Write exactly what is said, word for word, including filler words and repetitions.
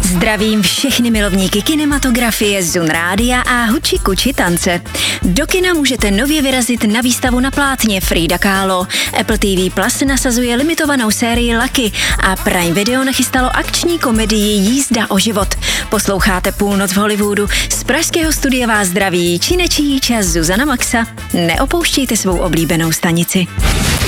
Zdravím všechny milovníky kinematografie, Zun rádia a huči kuči tance. Do kina můžete nově vyrazit na výstavu na plátně Frida Kahlo. Apple T V Plus nasazuje limitovanou sérii Lucky a Prime Video nachystalo akční komedii Jízda o život. Posloucháte Půlnoc v Hollywoodu. Z pražského studia vás zdraví Činečíč a Zuzana Maxa. Neopouštějte svou oblíbenou stanici.